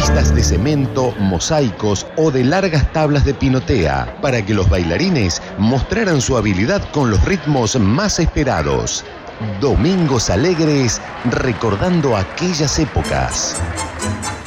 pistas de cemento, mosaicos o de largas tablas de pinotea, para que los bailarines mostraran su habilidad con los ritmos más esperados. Domingos alegres recordando aquellas épocas.